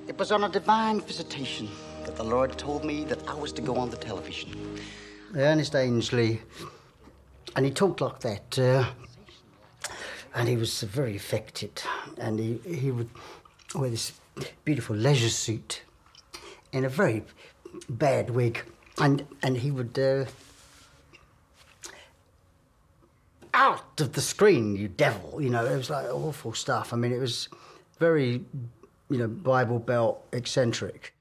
It was on a divine visitation that the Lord told me that I was to go on the television. Ernest Ainsley, and he talked like that, and he was very affected, and he would wear this beautiful leisure suit in a very bad wig, and he would out of the screen, you devil, you know, it was like awful stuff. I mean, it was very, you know, Bible Belt eccentric.